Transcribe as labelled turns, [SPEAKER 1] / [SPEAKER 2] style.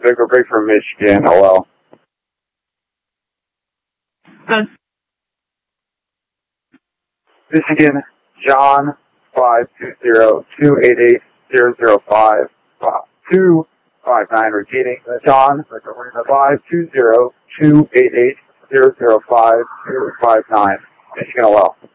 [SPEAKER 1] Victor Break from Michigan, hello. Michigan, John, 520-288-005-259, repeating, John, 520-288-005-259, Michigan, hello.